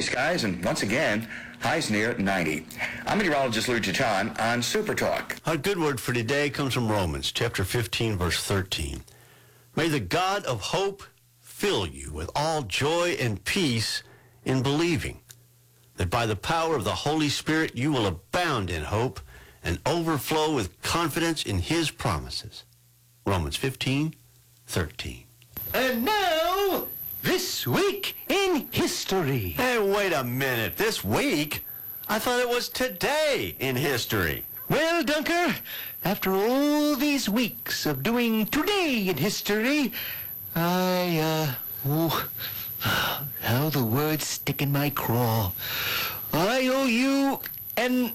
skies, and once again, highs near 90. I'm meteorologist Lou Jitan on Super Talk. Our good word for today comes from Romans chapter 15, verse 13. May the God of hope fill you with all joy and peace in believing, that by the power of the Holy Spirit you will abound in hope and overflow with confidence in his promises. Romans 15, 13. And now, this week in history. Hey, wait a minute. This week? I thought it was today in history. Well, Dunker, after all these weeks of doing today in history, how the words stick in my craw. I owe you an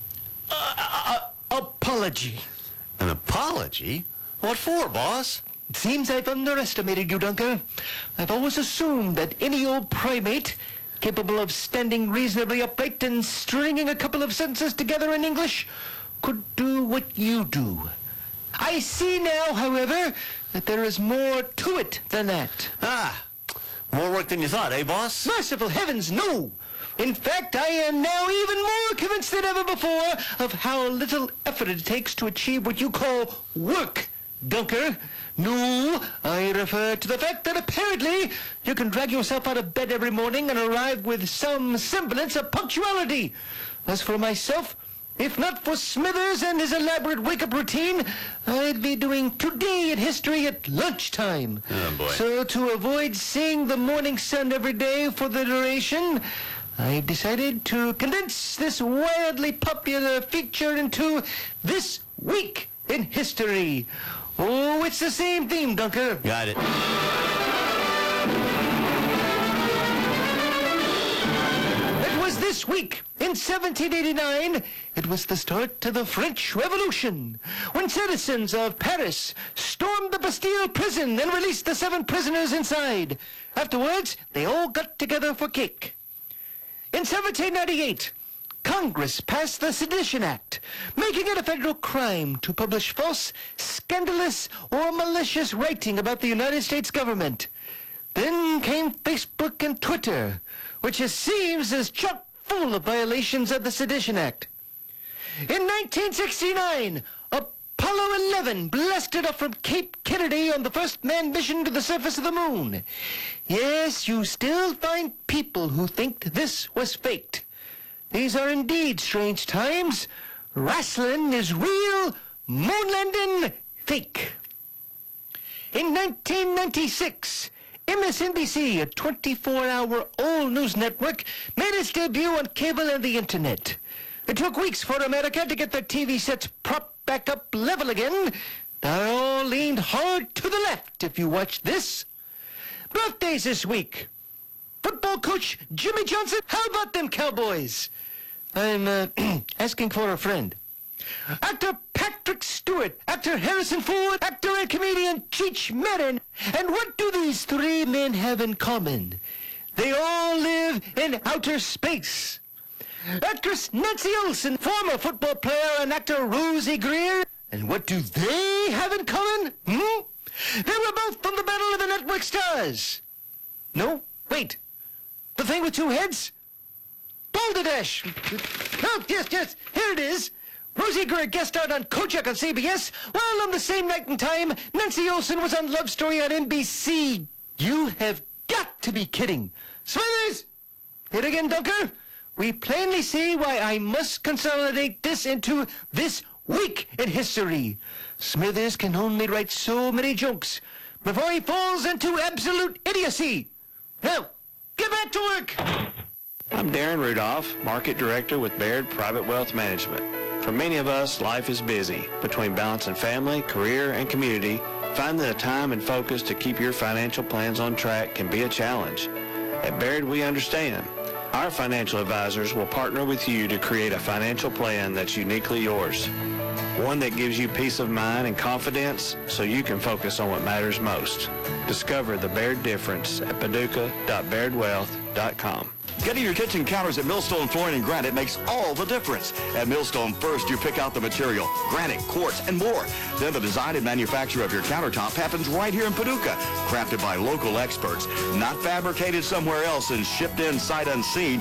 apology. An apology? What for, boss? It seems I've underestimated you, Dunker. I've always assumed that any old primate capable of standing reasonably upright and stringing a couple of sentences together in English could do what you do. I see now, however, that there is more to it than that. Ah, more work than you thought, eh, boss? Merciful heavens, no! In fact, I am now even more convinced than ever before of how little effort it takes to achieve what you call work, Dunker. No, I refer to the fact that apparently you can drag yourself out of bed every morning and arrive with some semblance of punctuality. As for myself, if not for Smithers and his elaborate wake-up routine, I'd be doing Today in History at lunchtime. Oh, boy. So to avoid seeing the morning sun every day for the duration, I decided to condense this wildly popular feature into This Week in History. Oh, it's the same theme, Dunker. Got it. It was this week, in 1789, it was the start of the French Revolution, when citizens of Paris stormed the Bastille prison and released the 7 prisoners inside. Afterwards, they all got together for cake. In 1798, Congress passed the Sedition Act, making it a federal crime to publish false, scandalous, or malicious writing about the United States government. Then came Facebook and Twitter, which it seems is chock full of violations of the Sedition Act. In 1969, Apollo 11 blasted off from Cape Kennedy on the first manned mission to the surface of the moon. Yes, you still find people who think this was faked. These are indeed strange times. Wrestling is real, moon landing fake. In 1996, MSNBC, a 24-hour old news network, made its debut on cable and the internet. It took weeks for America to get their TV sets propped back up level again. They all leaned hard to the left if you watch this. Birthdays this week. Football coach Jimmy Johnson. How about them Cowboys? I'm asking for a friend. Actor Patrick Stewart, actor Harrison Ford, actor and comedian Cheech Marin. And what do these 3 men have in common? They all live in outer space. Actress Nancy Olsen, former football player, and actor Rosie Greer. And what do they have in common? They were both from the Battle of the Network Stars. No, wait. The thing with 2 heads? Balderdash. Oh, yes, here it is. Rosie Greer guest starred on Kojak on CBS, while on the same night and time, Nancy Olsen was on Love Story on NBC. You have got to be kidding. Smithers! Hit again, Dunker. We plainly see why I must consolidate this into This Week in History. Smithers can only write so many jokes before he falls into absolute idiocy. Now, get back to work. I'm Darren Rudolph, Market Director with Baird Private Wealth Management. For many of us, life is busy. Between balancing family, career, and community, finding the time and focus to keep your financial plans on track can be a challenge. At Baird, we understand. Our financial advisors will partner with you to create a financial plan that's uniquely yours. One that gives you peace of mind and confidence so you can focus on what matters most. Discover the Baird difference at paducah.bairdwealth.com. Getting your kitchen counters at Millstone Flooring and Granite makes all the difference. At Millstone, first you pick out the material, granite, quartz, and more. Then the design and manufacture of your countertop happens right here in Paducah, crafted by local experts, not fabricated somewhere else and shipped in sight unseen.